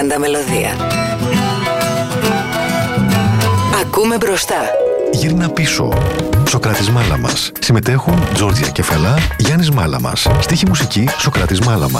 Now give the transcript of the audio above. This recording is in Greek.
πάντα μελωδία. Ακούμε μπροστά. Γύρνα πίσω. Σοκράτης Μάλαμας. Συμμετέχουν Τζόρτζια Κεφαλά, Γιάννης Μάλαμας. Στίχη μουσική Σοκράτης Μάλαμας.